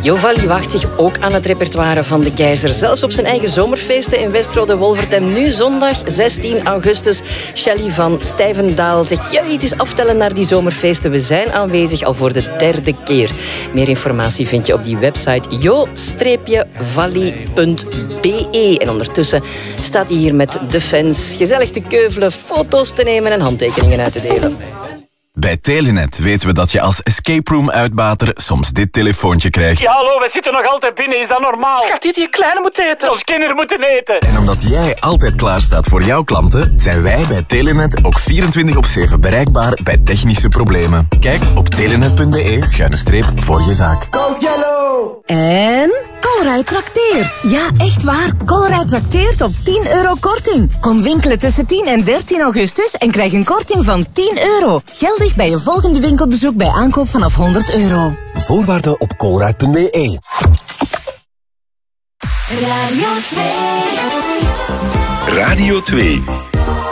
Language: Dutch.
Jovalli wacht zich ook aan het repertoire van de keizer. Zelfs op zijn eigen zomerfeesten in Westrode-Wolvertem. Nu zondag 16 augustus. Shelly van Stijvendaal zegt... Jee, het is aftellen naar die zomerfeesten. We zijn aanwezig al voor de 3e keer. Meer informatie vind je op die website jo-valli.be. En ondertussen staat hij hier met de fans. Gezellig te keuvelen, foto's te nemen en handtekeningen uit te delen. Bij Telenet weten we dat je als escape room uitbater soms dit telefoontje krijgt. Ja, hallo, we zitten nog altijd binnen. Is dat normaal? Schat, die kleine moet eten. Ons kinderen moeten eten. En omdat jij altijd klaar staat voor jouw klanten, zijn wij bij Telenet ook 24/7 bereikbaar bij technische problemen. Kijk op telenet.be/voor je zaak. Go Jello! En Colruyt trakteert. Ja, echt waar. Colruyt trakteert op €10 korting. Kom winkelen tussen 10 en 13 augustus en krijg een korting van €10. Geldig bij je volgende winkelbezoek bij aankoop vanaf €100. Voorwaarden op colruyt.be. Radio 2.